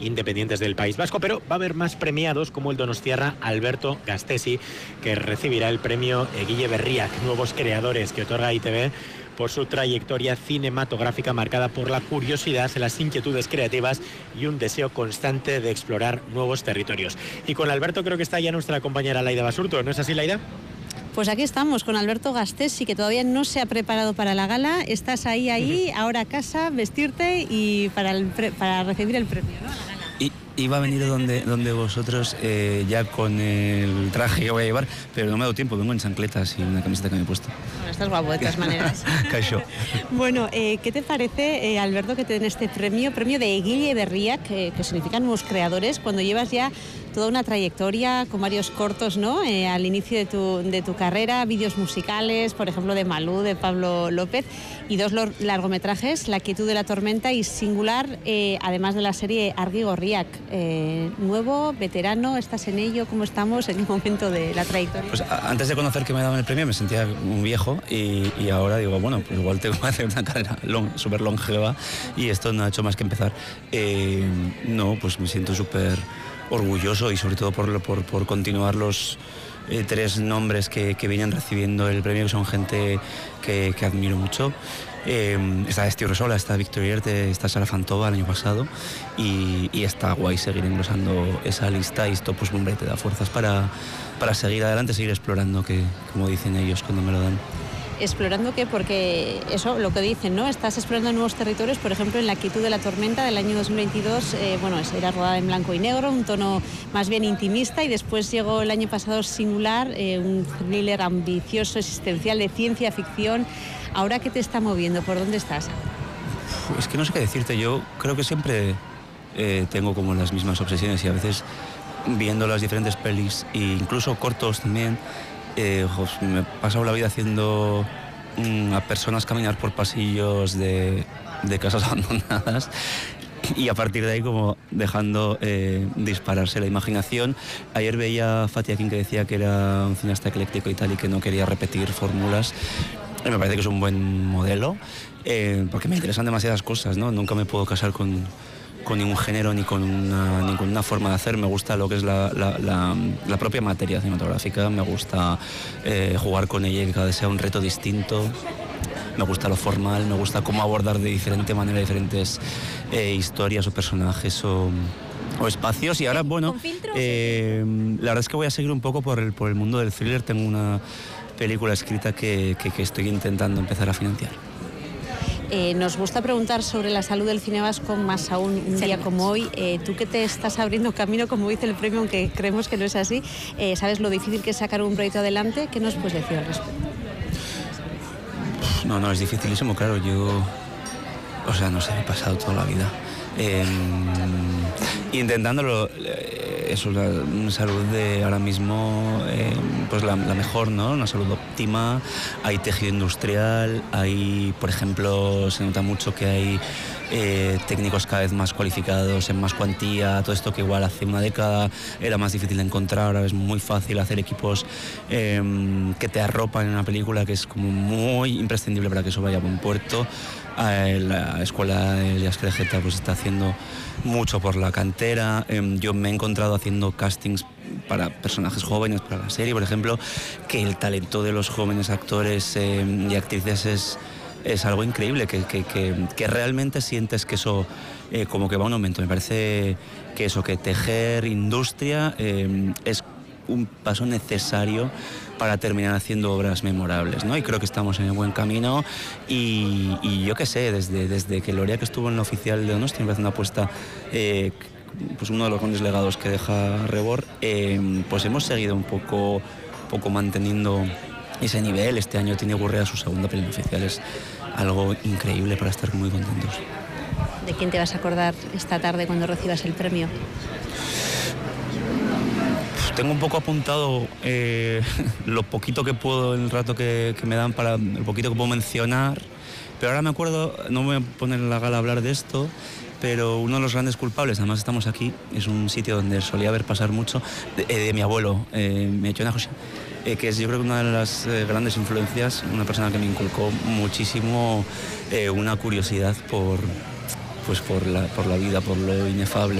independientes del País Vasco, pero va a haber más premiados como el donostiarra Alberto Gastesi, que recibirá el premio Eguille Berriak, Nuevos Creadores, que otorga ITV por su trayectoria cinematográfica marcada por la curiosidad, las inquietudes creativas y un deseo constante de explorar nuevos territorios. Y con Alberto creo que está ya nuestra compañera Laida Basurto, ¿no es así, Laida? Pues aquí estamos con Alberto Gastesi, que todavía no se ha preparado para la gala. Estás ahí, ahora a casa, vestirte y para recibir el premio, ¿no? Iba a venir donde vosotros ya con el traje que voy a llevar, pero no me ha dado tiempo, vengo en chancletas y una camiseta que me he puesto. Bueno, estás guapo de todas maneras. Caixo. Bueno, ¿qué te parece, Alberto, que te den este premio de Eguille Berriak, que significa Nuevos Creadores, cuando llevas ya toda una trayectoria con varios cortos, ¿no? Al inicio de tu carrera, vídeos musicales, por ejemplo, de Malú, de Pablo López, y 2 largometrajes, La quietud de la tormenta y Singular, además de la serie Argi Gorriak. Nuevo, veterano, ¿estás en ello? ¿Cómo estamos? ¿En qué momento de la trayectoria? Pues antes de conocer que me daban el premio me sentía un viejo y ahora digo, bueno, pues igual tengo que hacer una carrera súper longeva y esto no ha hecho más que empezar. No, pues me siento súper orgulloso y sobre todo por continuar los 3 nombres que vienen recibiendo el premio, que son gente que admiro mucho. Está Esti Urresola, está Víctor Iriarte, está Sara Fantova el año pasado y está guay seguir engrosando esa lista y esto pues hombre, te da fuerzas para seguir adelante, seguir explorando, que como dicen ellos cuando me lo dan. ¿Explorando qué? Porque eso, lo que dicen, ¿no? Estás explorando nuevos territorios, por ejemplo, en La quietud de la tormenta del año 2022, era rodada en blanco y negro, un tono más bien intimista, y después llegó el año pasado Singular, un thriller ambicioso, existencial, de ciencia ficción. ¿Ahora qué te está moviendo? ¿Por dónde estás? Es que no sé qué decirte, yo creo que siempre tengo como las mismas obsesiones y a veces viendo las diferentes pelis e incluso cortos también, me he pasado la vida haciendo a personas caminar por pasillos de casas abandonadas y a partir de ahí como dejando dispararse la imaginación. Ayer veía a Fatih Akin, que decía que era un cineasta ecléctico y tal y que no quería repetir fórmulas. Me parece que es un buen modelo porque me interesan demasiadas cosas, ¿no? Nunca me puedo casar con ningún género ni con ninguna forma de hacer. Me gusta lo que es la propia materia cinematográfica, me gusta jugar con ella y que cada vez sea un reto distinto. Me gusta lo formal, me gusta cómo abordar de diferente manera diferentes historias o personajes o espacios. Y ahora, bueno, la verdad es que voy a seguir un poco por el mundo del thriller. Tengo una película escrita que estoy intentando empezar a financiar. Nos gusta preguntar sobre la salud del cine vasco, más aún un día como hoy. Tú que te estás abriendo camino, como dice el premio, aunque creemos que no es así, ¿sabes lo difícil que es sacar un proyecto adelante? ¿Qué nos puedes decir al respecto? No, es dificilísimo, claro. Yo, no sé, he pasado toda la vida intentándolo. Una salud de ahora mismo, pues la mejor, ¿no? Una salud óptima. Hay tejido industrial, por ejemplo, se nota mucho que hay técnicos cada vez más cualificados, en más cuantía, todo esto que igual hace una década era más difícil de encontrar, ahora es muy fácil hacer equipos que te arropan en una película, que es como muy imprescindible para que eso vaya a buen puerto. La escuela de Elias Querejeta pues está haciendo mucho por la cantera. Yo me he encontrado haciendo castings para personajes jóvenes, para la serie, por ejemplo, que el talento de los jóvenes actores y actrices es algo increíble, que realmente sientes que eso como que va a un aumento. Me parece que eso, que tejer industria es un paso necesario para terminar haciendo obras memorables, ¿no? Y creo que estamos en el buen camino y yo qué sé, desde que Lorea, que estuvo en la oficial de Donosti, me parece una apuesta, pues uno de los grandes legados que deja Rebor, pues hemos seguido un poco manteniendo ese nivel. Este año tiene Gurrea su segunda peli oficial, es algo increíble para estar muy contentos. ¿De quién te vas a acordar esta tarde cuando recibas el premio? Tengo un poco apuntado lo poquito que puedo, el rato que me dan, para el poquito que puedo mencionar, pero ahora me acuerdo, no me voy a poner en la gala a hablar de esto, pero uno de los grandes culpables, además estamos aquí, es un sitio donde solía ver pasar mucho, de mi abuelo, Mechona José, que es yo creo que una de las grandes influencias, una persona que me inculcó muchísimo una curiosidad por la vida, por lo inefable.